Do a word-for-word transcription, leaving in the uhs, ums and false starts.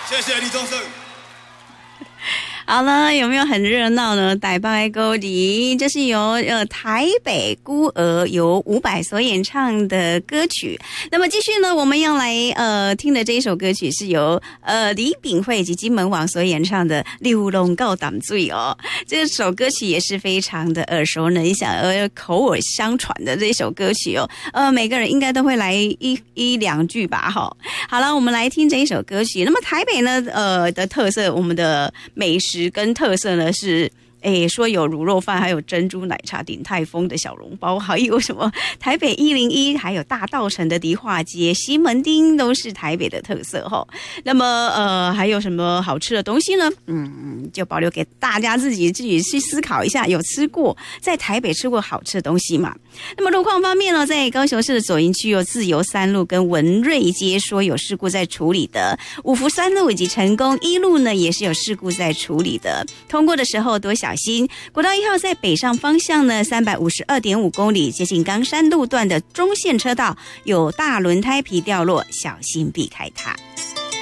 谢谢李宗盛。 好了，有没有很热闹呢？台北歌里，这是由呃台北孤儿由伍佰所演唱的歌曲。那么继续呢，我们要来呃听的这一首歌曲是由呃李炳慧以及金门网所演唱的《六龙告胆醉》哦。这首歌曲也是非常的耳熟能详，呃口耳相传的这一首歌曲哦。呃，每个人应该都会来一一两句吧，哈、哦。好了，我们来听这一首歌曲。那么台北呢，呃的特色，我们的美食。跟特色呢是，诶，说有卤肉饭，还有珍珠奶茶、鼎泰丰的小笼包，还有什么台北一零一，还有大稻埕的迪化街、西门町都是台北的特色哈。那么呃，还有什么好吃的东西呢？嗯，就保留给大家自己自己去思考一下。有吃过在台北吃过好吃的东西吗？那么路况方面呢，在高雄市的左营区有自由三路跟文瑞街说有事故在处理的，五福三路以及成功一路呢也是有事故在处理的，通过的时候多小心。国道一号在北上方向呢，三百五十二点五公里，接近冈山路段的中线车道有大轮胎皮掉落，小心避开它。